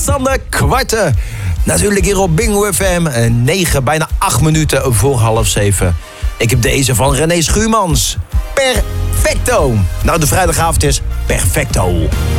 Sander Kwarten. Natuurlijk hier op Bingo FM. 9, bijna 8 minuten voor 6:30. Ik heb deze van René Schuurmans. Perfecto. Nou, de vrijdagavond is perfecto.